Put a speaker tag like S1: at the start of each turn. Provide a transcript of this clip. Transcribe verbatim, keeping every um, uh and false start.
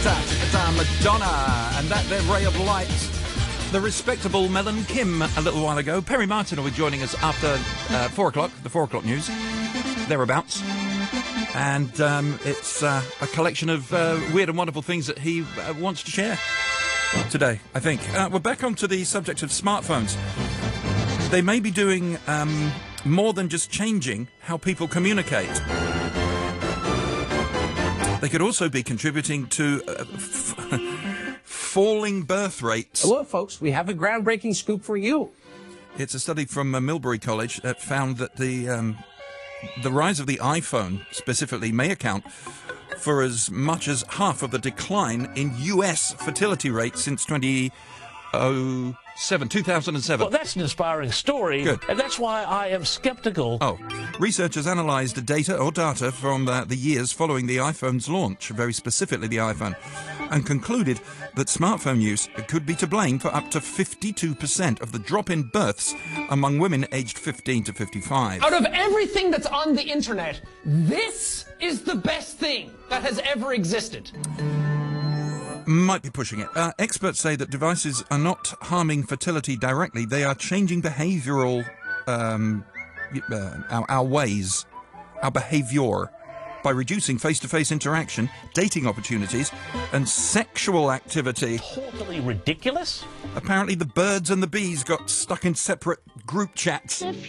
S1: that? Da Madonna, and that their Ray of Light. The respectable Mel and Kim a little while ago. Perry Martin will be joining us after uh, four o'clock, the four o'clock news, thereabouts. And um, it's uh, a collection of uh, weird and wonderful things that he uh, wants to share today, I think. Uh, we're back onto the subject of smartphones. They may be doing um, more than just changing how people communicate. They could also be contributing to uh, f- falling birth rates.
S2: Hello, folks. We have a groundbreaking scoop for you.
S1: It's a study from uh, Millbury College that found that the um, the rise of the iPhone, specifically, may account for as much as half of the decline in U S fertility rates since two thousand seven. two thousand seven.
S3: Well, that's an inspiring story.
S1: Good.
S3: And that's why I am skeptical.
S1: Oh, researchers analysed the data or data from uh, the years following the iPhone's launch, very specifically the iPhone, and concluded that smartphone use could be to blame for up to fifty-two percent of the drop in births among women aged fifteen to fifty-five.
S4: Out of everything that's on the internet, this is the best thing that has ever existed.
S1: Might be pushing it. Uh, experts say that devices are not harming fertility directly. They are changing behavioural, um, uh, our, our ways, our behaviour, by reducing face-to-face interaction, dating opportunities, and sexual activity.
S3: Totally ridiculous.
S1: Apparently the birds and the bees got stuck in separate group chats.